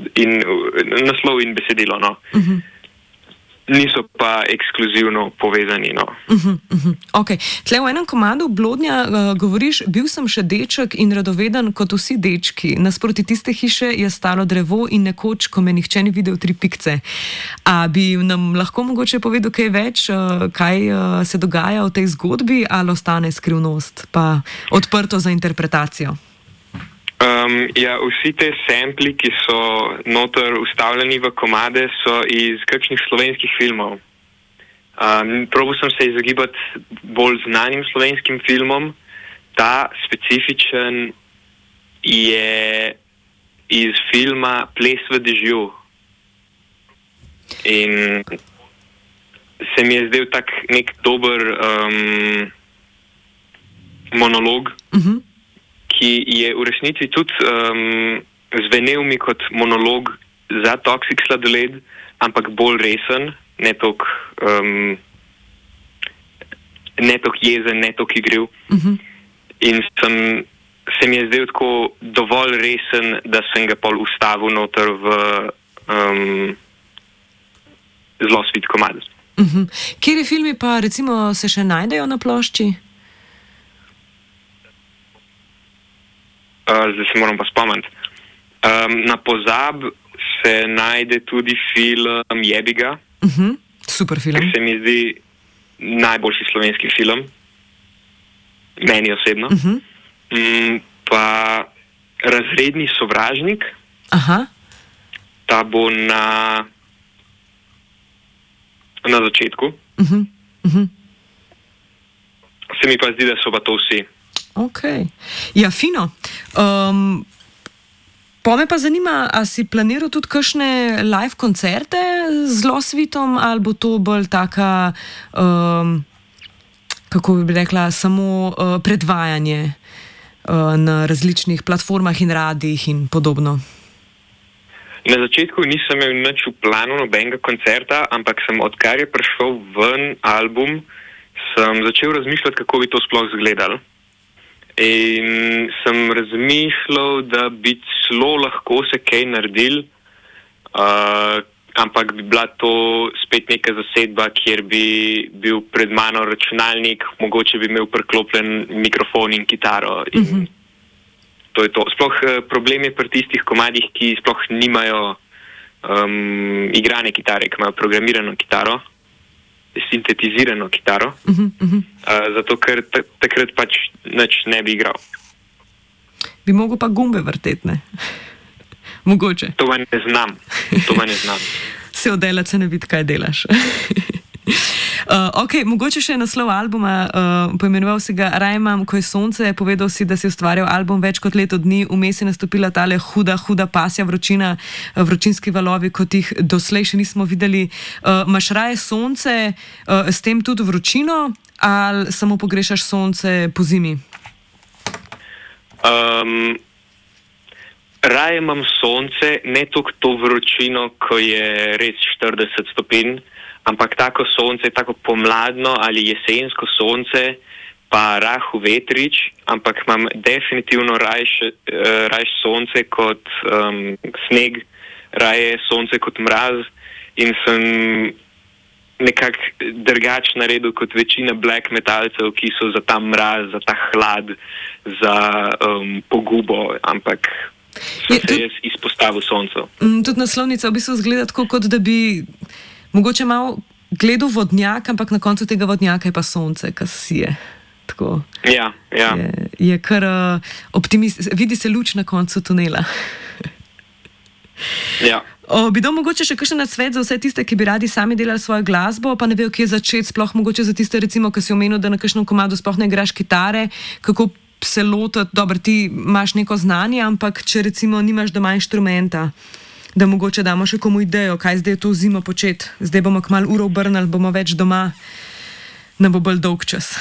in naslov in besedilo, no. Niso pa ekskluzivno povezani, no. Ok. Tle v enem komadu Blodnja govoriš, bil sem še deček in radoveden kot vsi dečki. Nasproti tiste hiše je stalo drevo in nekoč, ko me nihče ni videl, 3 pikce. A bi nam lahko mogoče povedal kaj več, kaj se dogaja v tej zgodbi, ali ostane skrivnost, pa odprto za interpretacijo? Ja, vsi te sampli, ki so noter ustavljeni v komade, so iz kakšnih slovenskih filmov. Probal sem se izogibati bolj znanim slovenskim filmom. Ta specifičen je iz filma Ples v dežju. In se mi je zdel tak nek dober monolog, ki je v resnici tudi zvenel mi kot monolog za Toxic sladoled, ampak bolj resen, ne toliko jezen, ne toliko igriv. In se mi je zdel tako dovolj resen, da sem ga pol ustavil noter v zelo svit komad. Kateri filmi pa recimo se še najdejo na plošči? Zdaj se moram pa spomniti. Na pozab se najde tudi film Jebiga. Super film. Ki se mi zdi najboljši slovenski film. Meni osebno. Pa Razredni sovražnik. Ta bo na začetku. Se mi pa zdi, da so pa to vsi. Ok. Ja, fino. Pa me pa zanima, a si planiral tudi kakšne live koncerte z Losvitom, ali bo to bolj taka, kako bi rekla, samo predvajanje na različnih platformah in radijih in podobno? Na začetku nisem imel nič v planu nobenega koncerta, ampak odkar je prišel ven album, sem začel razmišljati, kako bi to sploh izgledalo. In sem razmišljal, da bi celo lahko se kaj naredil, ampak bi bila to spet neka zasedba, kjer bi bil pred mano računalnik, mogoče bi imel priklopljen mikrofon in kitaro. In to je to. Sploh problem je pri tistih komadih, ki sploh nimajo igrane kitare, ki imajo programirano kitaro, sintetizirano kitaro, zato ker takrat pač nič ne bi igral. Bi mogel pa gumbe vrteti, ne? Mogoče. To pa ne znam. Se oddelati se ne vidi, kaj delaš. Ok, mogoče še naslov albuma, poimenoval si ga Raj imam, ko je sonce, povedal si, da si ustvarjal album več kot leto dni, vmes je nastopila tale huda pasja vročina, vročinski valovi, kot jih doslej še nismo videli. Imaš raje sonce, s tem tudi vročino, ali samo pogrešaš sonce po zimi? Raje imam sonce, ne toliko to vročino, ko je res 40 stopinj, ampak tako sonce, tako pomladno ali jesensko sonce, pa rahu vetrič, ampak imam definitivno raje sonce kot sneg, raje sonce kot mraz in sem nekako drugače naredil kot večina black metalcev, ki so za ta mraz, za ta hlad, za pogubo, ampak sem se jaz izpostavil soncu. Tudi naslovnica v bistvu izgleda tako, kot da bi mogoče malo gledal vodnjak, ampak na koncu tega vodnjaka je pa sonce, ki sije. Tako. Ja. Je kar vidi se luč na koncu tunela. Ja. Bi dal mogoče še kakšen nasvet za vse tiste, ki bi radi sami delali svojo glasbo, pa ne vejo, kje začeti, sploh mogoče za tiste, recimo, ki si omenil, da na kakšnem komadu sploh ne igraš kitare, kako se lotiti, dobro, ti imaš neko znanje, ampak če recimo nimaš doma inštrumenta, da mogoče damo še komu idejo, kaj zdaj to zimo početi. Zdaj bomo kmalu uro obrnili, bomo več doma, ne bo bolj dolg čas.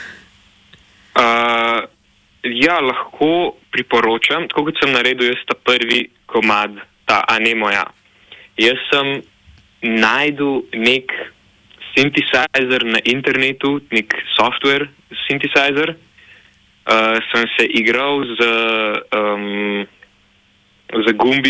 Ja, lahko priporočam, tako kot sem naredil jaz ta prvi komad, ta Anemoja. Jaz sem najdel nek synthesizer na internetu, nek software synthesizer. Sem se igral z gumbi